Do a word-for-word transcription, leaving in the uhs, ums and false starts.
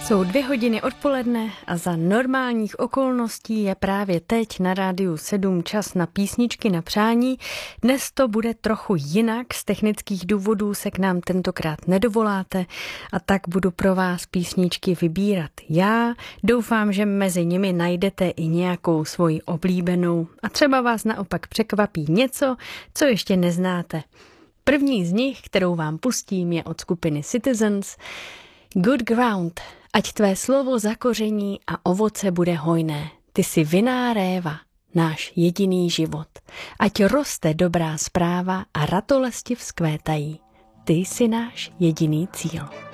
Jsou dvě hodiny odpoledne a za normálních okolností je právě teď na Rádiu sedm čas na písničky na přání. Dnes to bude trochu jinak, z technických důvodů se k nám tentokrát nedovoláte a tak budu pro vás písničky vybírat já. Doufám, že mezi nimi najdete i nějakou svoji oblíbenou a třeba vás naopak překvapí něco, co ještě neznáte. První z nich, kterou vám pustím, je od skupiny Citizens. Good Ground, ať tvé slovo zakoření a ovoce bude hojné. Ty jsi vinná réva, náš jediný život. Ať roste dobrá zpráva a ratolesti vzkvétají. Ty jsi náš jediný cíl.